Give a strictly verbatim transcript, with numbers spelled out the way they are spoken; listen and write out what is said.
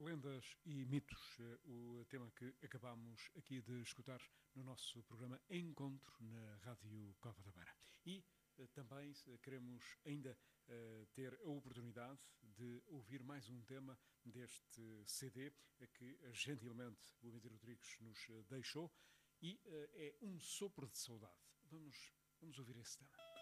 Lendas e mitos, o tema que acabámos aqui de escutar no nosso programa Encontro na Rádio Cova da Beira. E também queremos ainda ter a oportunidade de ouvir mais um tema deste C D que gentilmente o Emílio Rodrigues nos deixou e é Um Sopro de Saudade. Vamos, vamos ouvir esse tema.